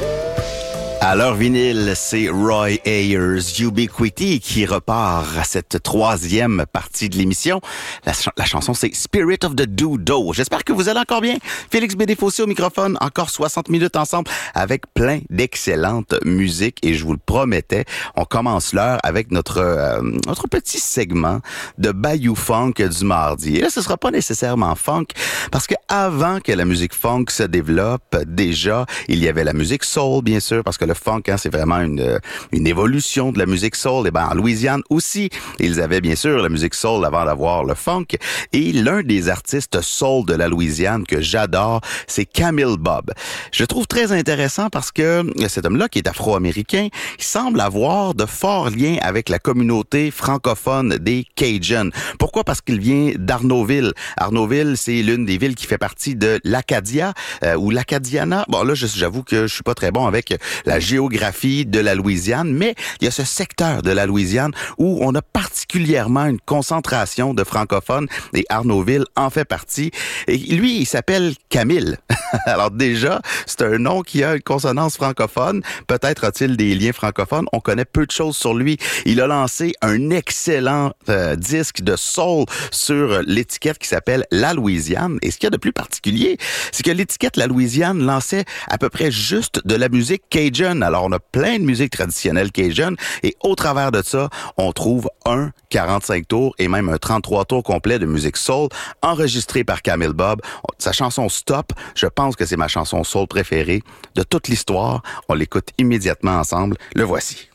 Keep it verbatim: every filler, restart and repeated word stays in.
À leur vinyle, c'est Roy Ayers, Ubiquity, qui repart à cette troisième partie de l'émission. La, ch- la chanson, c'est Spirit of the Dodo. J'espère que vous allez encore bien. Félix Bédéfossé au microphone, encore soixante minutes ensemble avec plein d'excellentes musiques. Et je vous le promettais, on commence l'heure avec notre, euh, notre petit segment de Bayou Funk du mardi. Et là, ce sera pas nécessairement funk, parce que avant que la musique funk se développe, déjà, il y avait la musique soul, bien sûr, parce que le funk, hein, c'est vraiment une, une évolution de la musique soul. Et ben, en Louisiane aussi, ils avaient bien sûr la musique soul avant d'avoir le funk. Et l'un des artistes soul de la Louisiane que j'adore, c'est Camille Bob. Je le trouve très intéressant parce que cet homme-là, qui est afro-américain, il semble avoir de forts liens avec la communauté francophone des Cajuns. Pourquoi? Parce qu'il vient d'Arnaudville. Arnaudville, c'est l'une des villes qui fait partie de l'Acadia, euh, ou l'Acadiana. Bon, là, j'avoue que je suis pas très bon avec la géographie de la Louisiane, mais il y a ce secteur de la Louisiane où on a particulièrement une concentration de francophones et Arnaudville en fait partie. Et lui, il s'appelle Camille. Alors déjà, c'est un nom qui a une consonance francophone. Peut-être a-t-il des liens francophones. On connaît peu de choses sur lui. Il a lancé un excellent euh, disque de soul sur l'étiquette qui s'appelle La Louisiane. Et ce qu'il y a de plus particulier, c'est que l'étiquette La Louisiane lançait à peu près juste de la musique Cajun. Alors, on a plein de musique traditionnelle Cajun et au travers de ça, on trouve un quarante-cinq tours et même un trente-trois tours complet de musique soul enregistré par Camille Bob. Sa chanson Stop, je pense que c'est ma chanson soul préférée de toute l'histoire. On l'écoute immédiatement ensemble. Le voici.